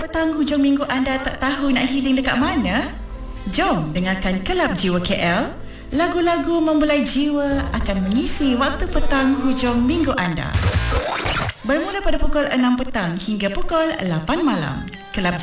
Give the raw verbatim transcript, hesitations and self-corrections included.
petang hujung minggu anda tak tahu nak healing dekat mana? Jom dengarkan Kelab Jiwa K L. Lagu-lagu membelai jiwa akan mengisi waktu petang hujung minggu anda. Bermula pada pukul enam petang hingga pukul lapan malam. Kelab